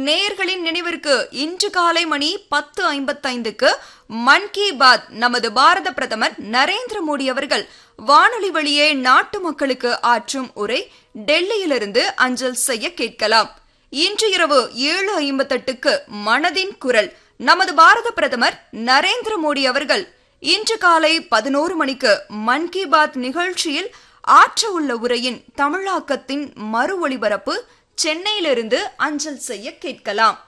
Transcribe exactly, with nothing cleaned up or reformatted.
நேயர்களின் நினைவிற்கு இன்று காலை மணி பத்து ஐம்பத்தைந்துக்கு மன் கி பாத் நமது பாரத பிரதமர் நரேந்திர மோடி அவர்கள் வானொலி வழியே நாட்டு மக்களுக்கு ஆற்றும் உரை டெல்லியிலிருந்து அஞ்சல் செய்ய கேட்கலாம். இன்று இரவு ஏழு ஐம்பத்தெட்டுக்கு மனதின் குரல் நமது பாரத பிரதமர் நரேந்திர மோடி அவர்கள் இன்று காலை பதினோரு மணிக்கு மன் கி பாத் நிகழ்ச்சியில் ஆற்ற உள்ள உரையின் தமிழாக்கத்தின் மறு ஒளிபரப்பு சென்னையிலிருந்து அஞ்சல் செய்ய கேட்கலாம்.